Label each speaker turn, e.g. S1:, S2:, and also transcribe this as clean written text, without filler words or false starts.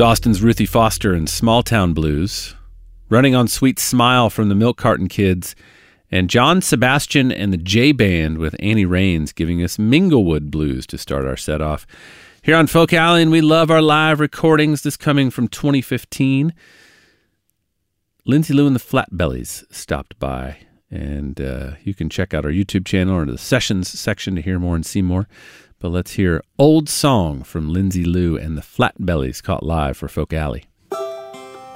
S1: Austin's Ruthie Foster and Small Town Blues, Running on Sweet Smile from the Milk Carton Kids, and John Sebastian and the J Band with Annie Raines giving us Minglewood Blues to start our set off. Here on Folk Alley, and we love our live recordings. This coming from 2015. Lindsay Lou and the Flatbellies stopped by, and you can check out our YouTube channel or the Sessions section to hear more and see more. But let's hear Old Song from Lindsay Lou and the Flatbellies caught live for Folk Alley.